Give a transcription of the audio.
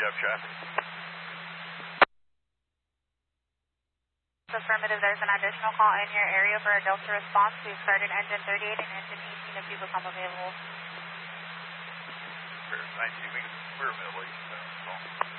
you have traffic? Affirmative, there's an additional call in your area for a Delta response. We've started engine 38 and engine 18 if you become available. We're 19, we're available.